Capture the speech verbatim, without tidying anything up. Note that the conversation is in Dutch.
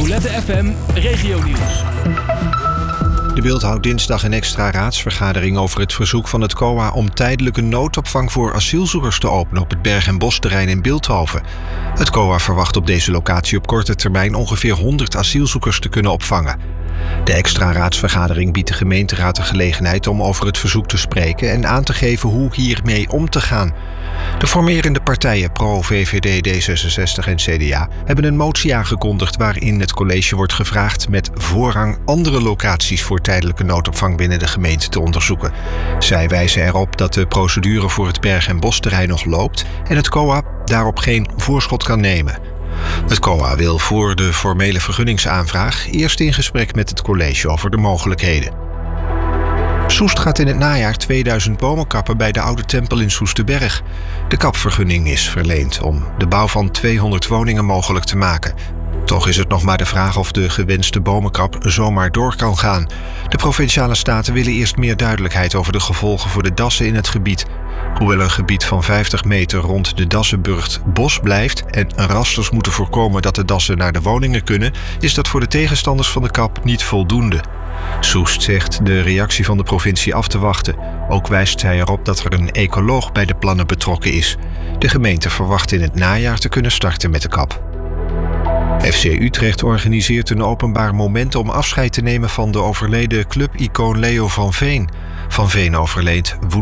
Roulette F M Regionieuws. De Bilt houdt dinsdag een extra raadsvergadering over het verzoek van het C O A om tijdelijke noodopvang voor asielzoekers te openen op het Berg- en Bosterrein in Bilthoven. Het C O A verwacht op deze locatie op korte termijn ongeveer honderd asielzoekers te kunnen opvangen. De extra raadsvergadering biedt de gemeenteraad de gelegenheid om over het verzoek te spreken en aan te geven hoe hiermee om te gaan. De formerende partijen Pro, V V D, D zesenzestig en C D A hebben een motie aangekondigd waarin het college wordt gevraagd met voorrang andere locaties voor tijdelijke noodopvang binnen de gemeente te onderzoeken. Zij wijzen erop dat de procedure voor het Berg- en Bosterrein nog loopt en het C O A daarop geen voorschot kan nemen. Het C O A wil voor de formele vergunningsaanvraag eerst in gesprek met het college over de mogelijkheden. Soest gaat in het najaar tweeduizend bomen kappen bij de Oude Tempel in Soesterberg. De kapvergunning is verleend om de bouw van tweehonderd woningen mogelijk te maken. Toch is het nog maar de vraag of de gewenste bomenkap zomaar door kan gaan. De Provinciale Staten willen eerst meer duidelijkheid over de gevolgen voor de dassen in het gebied. Hoewel een gebied van vijftig meter rond de Dassenburgt bos blijft en rasters moeten voorkomen dat de dassen naar de woningen kunnen, is dat voor de tegenstanders van de kap niet voldoende. Soest zegt de reactie van de provincie af te wachten. Ook wijst zij erop dat er een ecoloog bij de plannen betrokken is. De gemeente verwacht in het najaar te kunnen starten met de kap. F C Utrecht organiseert een openbaar moment om afscheid te nemen van de overleden clubicoon Leo van Veen. Van Veen overleed woensdag.